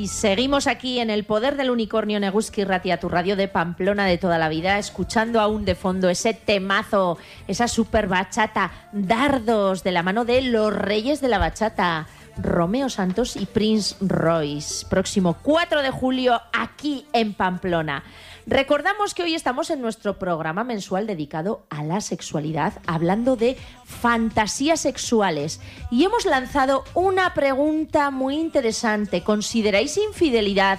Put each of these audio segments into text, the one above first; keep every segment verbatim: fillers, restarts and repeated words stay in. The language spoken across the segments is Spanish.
Y seguimos aquí en El Poder del Unicornio en Eguski Irratia, tu radio de Pamplona de toda la vida, escuchando aún de fondo ese temazo, esa super bachata, Dardos, de la mano de los reyes de la bachata, Romeo Santos y Prince Royce. Próximo cuatro de julio aquí en Pamplona. Recordamos que hoy estamos en nuestro programa mensual dedicado a la sexualidad, hablando de fantasías sexuales. Y hemos lanzado una pregunta muy interesante. ¿Consideráis infidelidad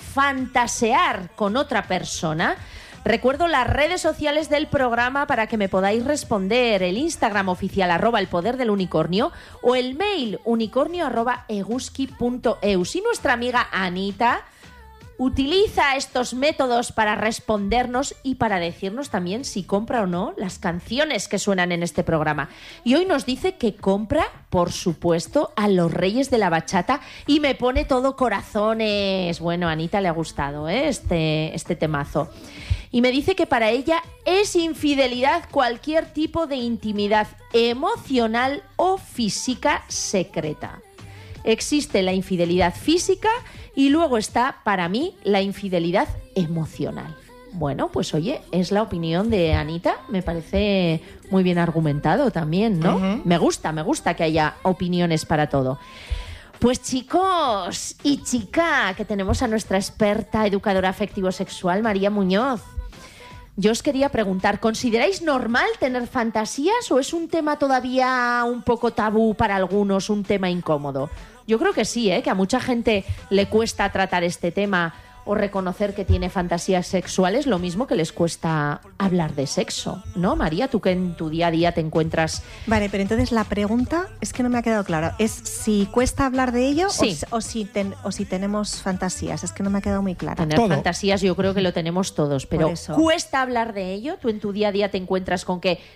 fantasear con otra persona? Recuerdo las redes sociales del programa para que me podáis responder. El Instagram oficial arroba el poder del unicornio o el mail unicornio arroba eguski punto eu. Y nuestra amiga Anita utiliza estos métodos para respondernos y para decirnos también si compra o no las canciones que suenan en este programa. Y hoy nos dice que compra, por supuesto, a los reyes de la bachata y me pone todo corazones. Bueno, a Anita le ha gustado, ¿eh? este, este temazo. Y me dice que para ella es infidelidad cualquier tipo de intimidad emocional o física secreta. Existe la infidelidad física y luego está, para mí, la infidelidad emocional. Bueno, pues oye, es la opinión de Anita, me parece muy bien argumentado también, ¿no? Uh-huh. Me gusta, me gusta que haya opiniones para todo. Pues chicos y chica, que tenemos a nuestra experta educadora afectivo-sexual, María Muñoz. Yo os quería preguntar, ¿consideráis normal tener fantasías o es un tema todavía un poco tabú para algunos, un tema incómodo? Yo creo que sí, ¿eh? Que a mucha gente le cuesta tratar este tema o reconocer que tiene fantasías sexuales, lo mismo que les cuesta hablar de sexo, ¿no, María? Tú que en tu día a día te encuentras... Vale, pero entonces la pregunta es que no me ha quedado claro. ¿Es si cuesta hablar de ello sí. o, o, si ten, o si tenemos fantasías? Es que no me ha quedado muy claro. Tener Todo. fantasías yo creo que lo tenemos todos, pero ¿cuesta hablar de ello? ¿Tú en tu día a día te encuentras con que